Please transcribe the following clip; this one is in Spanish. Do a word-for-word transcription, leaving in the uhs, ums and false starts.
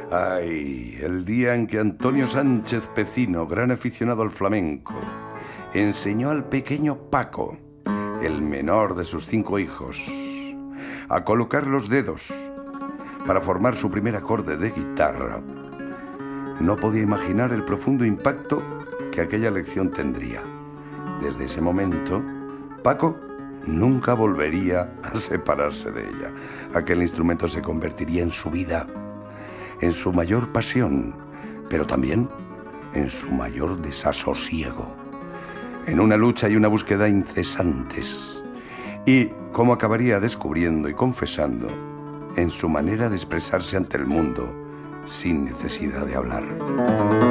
Ay, el día en que Antonio Sánchez Pecino, gran aficionado al flamenco, enseñó al pequeño Paco, el menor de sus cinco hijos, a colocar los dedos para formar su primer acorde de guitarra, no podía imaginar el profundo impacto que aquella lección tendría. Desde ese momento, Paco nunca volvería a separarse de ella. Aquel instrumento se convertiría en su vida, en su mayor pasión, pero también en su mayor desasosiego, en una lucha y una búsqueda incesantes, y, como acabaría descubriendo y confesando, en su manera de expresarse ante el mundo sin necesidad de hablar.